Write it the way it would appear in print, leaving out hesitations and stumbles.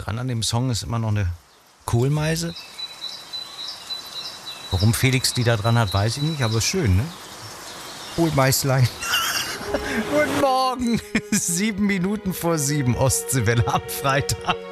dran an dem Song ist immer noch eine Kohlmeise. Warum Felix die da dran hat, weiß ich nicht, aber schön, ne? Kohlmeislein. Guten Morgen, 7 Minuten vor 7, Ostseewelle am Freitag.